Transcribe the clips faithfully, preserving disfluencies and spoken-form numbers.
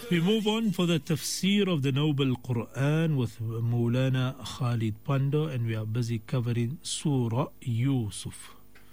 We move on for the tafsir of the Noble Quran with Maulana Khalid Pando, and we are busy covering Surah Yusuf.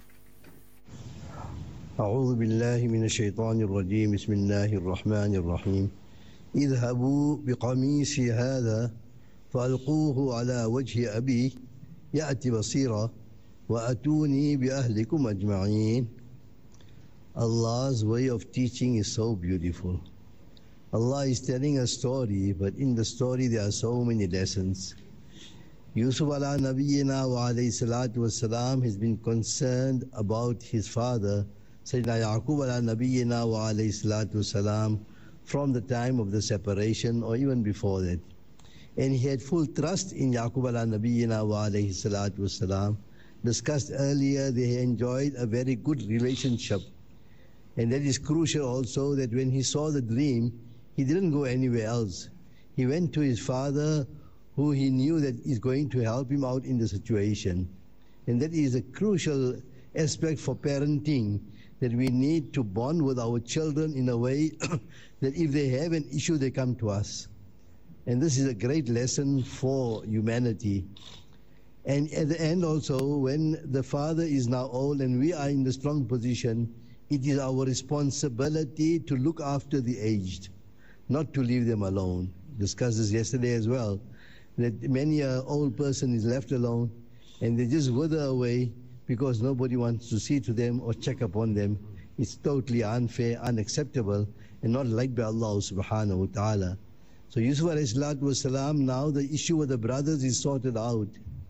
أعوذ بالله من الشيطان الرجيم بسم الله الرحمن الرحيم اذهبوا بقميصي هذا فألقوه على وجه أبي يأتي بصيرا وأتوني بأهلكم أجمعين. Allah's way of teaching is so beautiful. Allah is telling a story, but in the story there are so many lessons. Yusuf ala nabiyyina wa alayhi salatu wassalam has been concerned about his father, Sayyidina Yaqub ala nabiyyina wa alayhi salatu wassalam, from the time of the separation or even before that. And he had full trust in Yaqub ala nabiyyina wa alayhi salatu wassalam. Discussed earlier, they enjoyed a very good relationship. And that is crucial also, that when he saw the dream, he didn't go anywhere else. He went to his father, who he knew that is going to help him out in the situation. And that is a crucial aspect for parenting, that we need to bond with our children in a way that if they have an issue, they come to us. And this is a great lesson for humanity. And at the end also, when the father is now old and we are in the strong position, it is our responsibility to look after the aged, not to leave them alone. Discussed this yesterday as well, that many an old person is left alone and they just wither away because nobody wants to see to them or check upon them. It's totally unfair, unacceptable, and not liked by Allah subhanahu wa ta'ala. So Yusuf alayhi salatu wasalam, now the issue with the brothers is sorted out.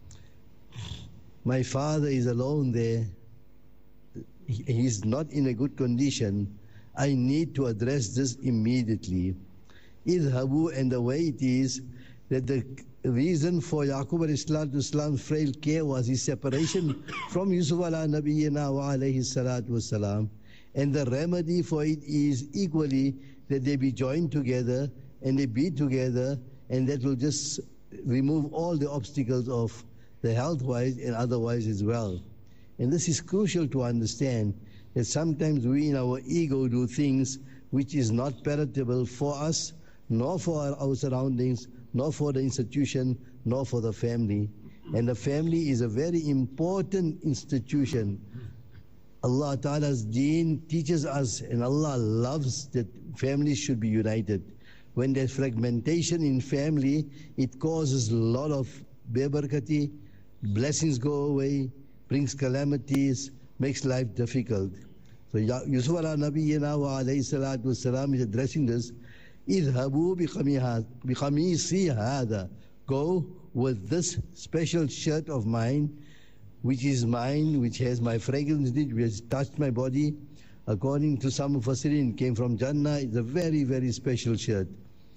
My father is alone there. He is not in a good condition. I need to address this immediately. Idhabu, and the way it is that the reason for Yaqub alayhi frail care was his separation from Yusuf ala nabiyyina wa alayhi salatu wasalam. And the remedy for it is equally that they be joined together and they be together, and that will just remove all the obstacles of the health-wise and otherwise as well. And this is crucial to understand, that sometimes we in our ego do things which is not palatable for us, nor for our, our surroundings, nor for the institution, nor for the family. And the family is a very important institution. Allah Ta'ala's deen teaches us, and Allah loves that families should be united. When there's fragmentation in family, it causes a lot of bebarakati, blessings go away, brings calamities, makes life difficult. So Yusuf ala nabiyyina wa alayhi salatu wassalam is addressing this. Idhabu biqamisi hadha. Go with this special shirt of mine, which is mine, which has my fragrance in it, which has touched my body. According to some Mufassirin, came from Jannah. It's a very, very special shirt.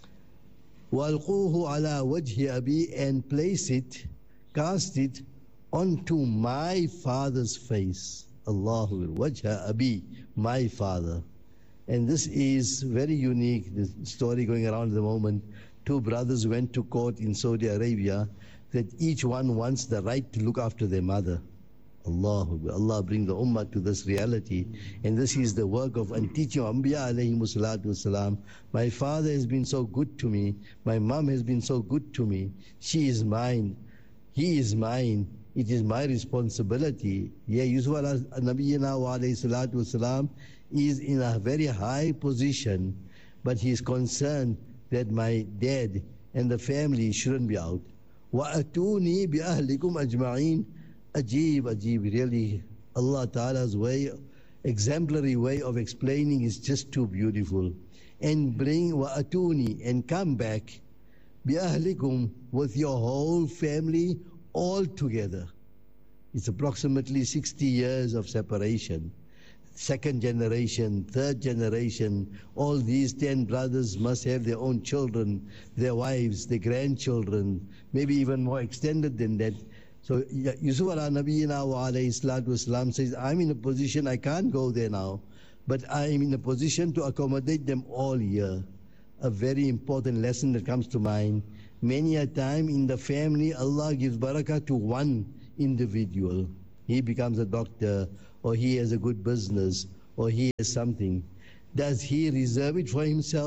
وَالْقُوهُ عَلَى وَجْهِ أَبِي, and place it, cast it onto my father's face. Allahu wajha abi, my father. And this is very unique, the story going around at the moment. Two brothers went to court in Saudi Arabia, that each one wants the right to look after their mother. Allahu, Allah bring the ummah to this reality. And this is the work of and teaching Anbiya alayhi salatu wasalam. My father has been so good to me. My mom has been so good to me. She is mine. He is mine. It is my responsibility. Yeah, Yusuf ala nabiyyina wa alayhi salatu wasalam is in a very high position, but he is concerned that my dad and the family shouldn't be out. Wa atuni bi ahlikum ajma'in. Ajib, ajib, really, Allah Ta'ala's way, exemplary way of explaining is just too beautiful. And bring wa atuni, and come back, bi ahlikum, with your whole family, all together. It's approximately sixty years of separation. Second generation, third generation, all these ten brothers must have their own children, their wives, their grandchildren, maybe even more extended than that. So Yusuf ala nabiyyina wa alayhi salatu wasalam says, I'm in a position, I can't go there now, but I'm in a position to accommodate them all here. A very important lesson that comes to mind. Many a time in the family, Allah gives barakah to one individual. He becomes a doctor, or he has a good business, or he has something. Does he reserve it for himself?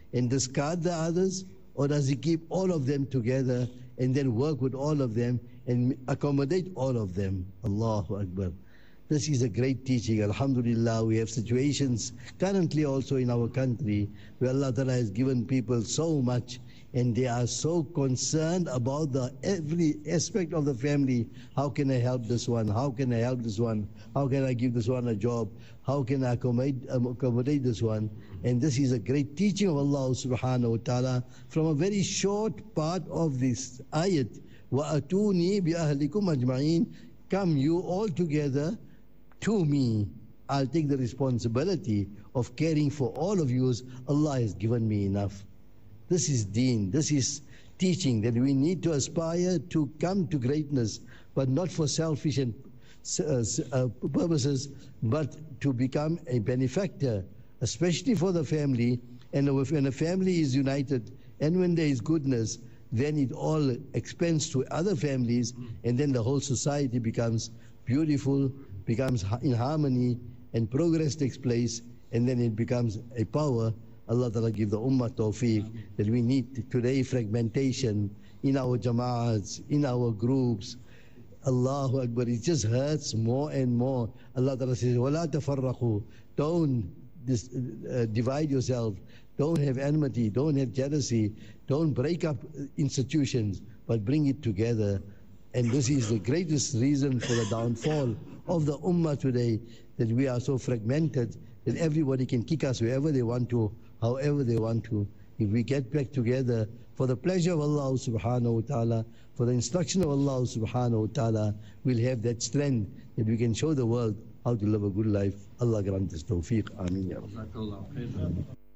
and discard the others? Or does he keep all of them together and then work with all of them and accommodate all of them? Allahu Akbar. This is a great teaching. Alhamdulillah, we have situations currently also in our country where Allah Ta'ala has given people so much and they are so concerned about the every aspect of the family. How can I help this one? How can I help this one? How can I give this one a job? How can I accommodate, um, accommodate this one? And this is a great teaching of Allah subhanahu wa ta'ala from a very short part of this ayat. وَأَتُونِي بِأَهْلِكُمْ أَجْمَعِينَ. Come you all together to me. I'll take the responsibility of caring for all of you. Allah has given me enough. This is deen. This is teaching that we need to aspire to come to greatness, but not for selfish and uh, uh, purposes, but to become a benefactor, especially for the family. And when a family is united and when there is goodness, then it all expands to other families, and then the whole society becomes beautiful, becomes in harmony, and progress takes place, and then it becomes a power. Allah Ta'ala give the ummah tawfiq that we need today. Fragmentation in our jama'ats, in our groups. Allahu Akbar, it just hurts more and more. Allah Ta'ala says, وَلَا تَفَرَّقُوا. Don't dis, uh, divide yourself. Don't have enmity. Don't have jealousy. Don't break up institutions, but bring it together. And this is the greatest reason for the downfall of the ummah today, that we are so fragmented that everybody can kick us wherever they want to, however they want to. If we get back together for the pleasure of Allah subhanahu wa ta'ala, for the instruction of Allah subhanahu wa ta'ala, we'll have that strength that we can show the world how to live a good life. Allah grant us tawfiq. Ameen ya Rabbi.